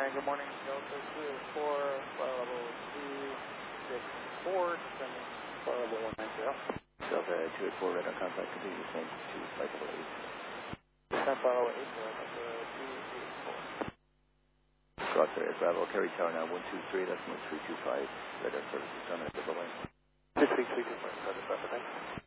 Good morning. Delta 284, flight level 264, descending flight level 190. Delta 284, radar contact, continue descent to flight level 8. Descent flight level 8, Delta 284. Cross area Bravo, carry tower now 123, that's 325, radar services done at the lane. 66325, Delta 7.